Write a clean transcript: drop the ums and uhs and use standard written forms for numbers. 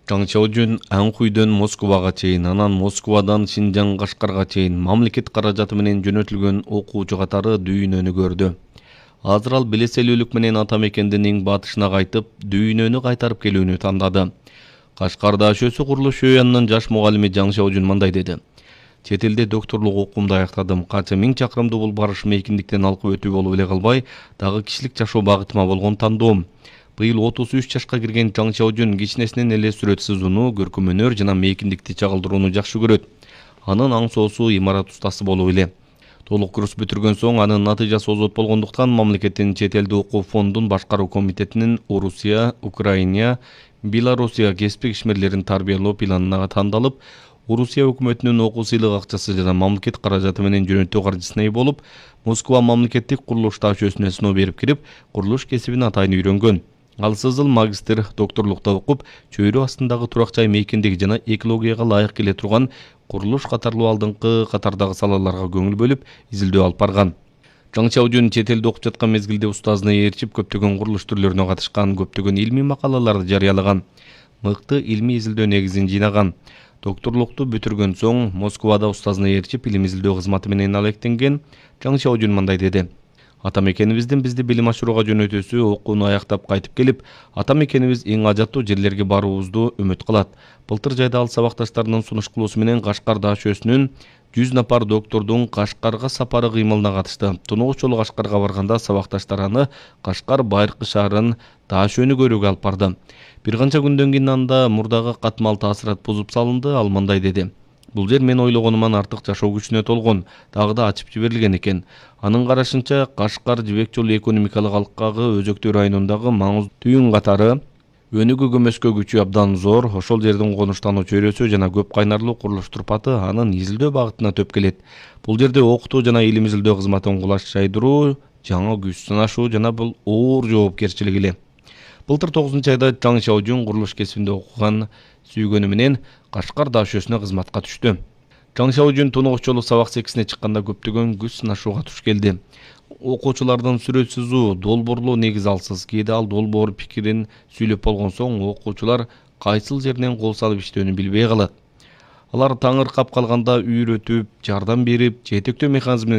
Жаң Чаожун Анхуйдон Москвага чейин, анан Москвадан Шинжаң Кашкарга чейин мамлекет каражаты менен жөнөтүлгөн окуучу катары дүйнөнү көрдү. Азыр ал белеселүүлүк менен ата мекендин эң батышына кайтып, дүйнөнү кайтарып келүүнү тандады. Кашкарда АШөсү курулуш үй-янынын жаш мугалими Жаң Чаожун мындай деди. Чет элде докторлук окуумду аяктадым. Канча миң чакырымды бул барышым эркиндиктен алкып өтүү болуп эле калбай, дагы кишилик жашоо багытыма болгон тандоом. Быйыл 33 жашка кирген Жаң Чаожун кичинесинен эле сүрөт сызууну, көркөм-өнөр жана мейкиндикти чагылдырууну жакшы көрөт. Анын аң соосу имарат устасы болуп эле. Толук курс бүтүргөн соң анын натыйжасы озот болгондуктан мамлекеттин чет элде окуу фондун башкаруу комитетинин Орусия, Украина, Белоруссия кеспик ишмерлерин тарбиялоо планына тандалып, Орусия өкмөтүнүн окуу сыйлык акчасы жана мамлекет каражаты менен жөнөтүү каржысына ээ болуп, Москва мамлекеттик курулуштаа АШөсүнө сыноо берип кирип, курулуш кесибин атайын үйрөнгөн. Ал сызыл магистр докторлукта окуп, чөйрө астындагы турак жай мейкиндик жана экологияга ылайык келе турган курулуш катарлуу алдыңкы катардагы салаларга көңүл бөлүп, изилдөө алып барган. Жаң Чаожун чет элде окуп жаткан мезгилде устазына ээрчип көптөгөн курулуш түрлөрүнө катышкан, көптөгөн илмий макалаларды жарыялаган, мыкты илмий изилдөө негизин жыйнаган. Докторлукту бүтүргөн соң Москвада устазына ээрчип илим изилдөө кызматы менен алектенген. Жаң Чаожун мындай деди. Ата мекенибиздин бизди билим ашырууга жөнөтүүсү окууну аяктап кайтып келип, ата мекенибиз эң ажаттуу жерлерге баруубузду үмүт кылат. Былтыр жайда ал сабакташтарынын сунуш кылуусу менен Кашкарда АШөсүнүн 100 напар доктордун Кашкарга сапары кыймылына катышты. Тунугуч жолу Кашкарга барганда сабакташтар аны Кашкар байыркы шаарын АШөөнү көрүүгө алып барды. Бир канча күндөн кийин анда мурдагы катмал таасират бузуп салынды. Ал мындай деди. Бул жер мен ойлогонуман артык жашоо күчүнө толгон, дагы да ачып жиберилген экен. Анын карашынча Кашкар Жибек жолу экономикалык алкагы Өзөктүү районундагы маңыздуу түйүн катары өнүгүү көмөскө күчү абдан зор. Ошол жердин конуштануу чөйрөсү жана көп кайнарлуу курулуш турпаты анын изилдөө багытына төп келет. Бул жерде окутуу жана илим изилдөө кызматын кулаш жайдыруу, жаңы күч сынашуу жана бул оор жоопкерчилик эле. Былтыр 9 айда Жаң Чаожун курулуш кесибинде окуган сүйгөнү менен Кашкарда АШөсүнө кызматка түштү. Жаң Чаожун тунугуч жолу сабак секисине чыкканда көптөгөн күч сынашууга туш келди. Окуучулардын сүрөт сызуу, долбоорлоо негиз алсыз. Кээде ал долбоор пикирин сүйлөп болгон соң окуучулар кайсыл жеринен кол салып иштөөнү билбей калат. Алар таңыркап калганда үйрөтүп, жардам берип, жетектөө механизмин